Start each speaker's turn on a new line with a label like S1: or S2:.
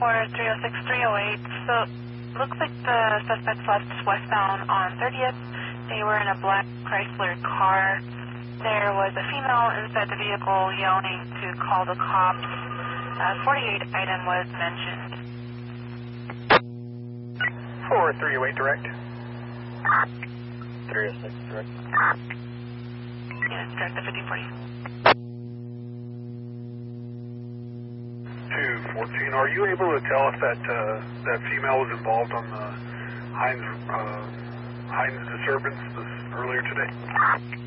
S1: 306-308. So, looks like the suspects left westbound on 30th. They were in a black Chrysler car. There was a female inside the vehicle yelling to call the cops. 48 item was mentioned.
S2: 4308 direct. 306 direct.
S1: Yes, direct the 5040.
S3: 214, are you able to tell if that female was involved on the Heinz disturbance earlier today?